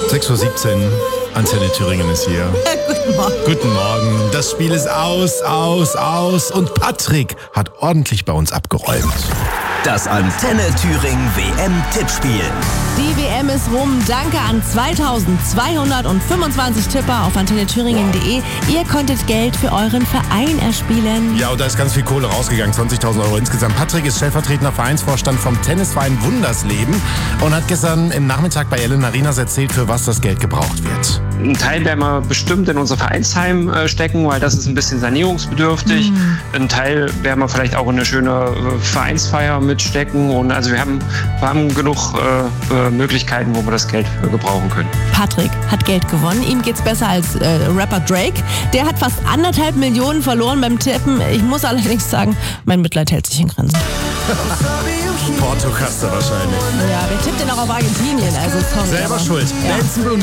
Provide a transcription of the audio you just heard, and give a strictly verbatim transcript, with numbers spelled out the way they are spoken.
sechs Uhr siebzehn, Antenne Thüringen ist hier. Ja, guten Morgen. Guten Morgen. Das Spiel ist aus, aus, aus. Und Patrick hat ordentlich bei uns abgeräumt. Das Antenne Thüringen W M-Tippspiel. Die W M ist rum. Danke an zweitausendzweihundertfünfundzwanzig Tipper auf antenne thüringen punkt de. Ihr konntet Geld für euren Verein erspielen. Ja, und da ist ganz viel Kohle rausgegangen, zwanzigtausend Euro insgesamt. Patrick ist stellvertretender Vereinsvorstand vom Tennisverein Wundersleben und hat gestern im Nachmittag bei Elena Rinas erzählt, für was das Geld gebraucht wird. Ein Teil werden wir bestimmt in unser Vereinsheim äh, stecken, weil das ist ein bisschen sanierungsbedürftig. Mhm. Ein Teil werden wir vielleicht auch in eine schöne äh, Vereinsfeier mitstecken. Und also wir haben, wir haben genug äh, äh, Möglichkeiten, wo wir das Geld äh, gebrauchen können. Patrick hat Geld gewonnen. Ihm geht's besser als äh, Rapper Drake. Der hat fast anderthalb Millionen verloren beim Tippen. Ich muss allerdings sagen, mein Mitleid hält sich in Grenzen. Portokaster wahrscheinlich. Ja, wer tippt denn auch auf Argentinien? Also sorry. Selber aber, schuld. Ja.